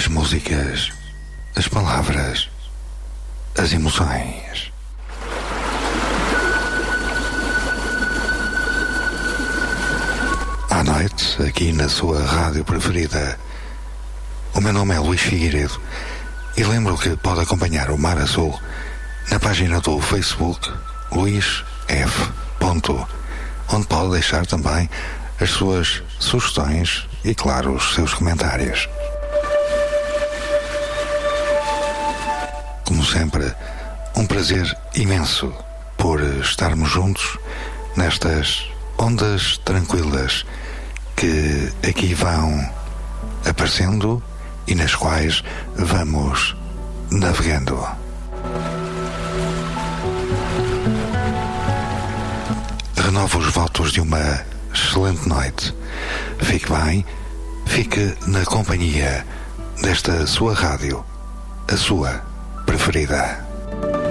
As músicas, as palavras, as emoções. À noite, aqui na sua rádio preferida. O meu nome é Luís Figueiredo e lembro que pode acompanhar o Mar Azul na página do Facebook Luís F. onde pode deixar também as suas sugestões e, claro, os seus comentários. Como sempre, um prazer imenso por estarmos juntos nestas ondas tranquilas que aqui vão aparecendo e nas quais vamos navegando. Renovo os votos de uma excelente noite. Fique bem, fique na companhia desta sua rádio, a sua preferida.